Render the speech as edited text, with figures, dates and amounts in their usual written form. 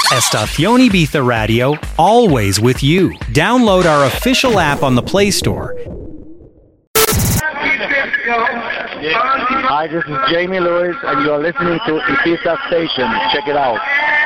Estación Ibiza Radio, always with you. Download our official app on the Play Store. Hi, this is Jamie Lewis, and you are listening to Ibiza Station. Check it out.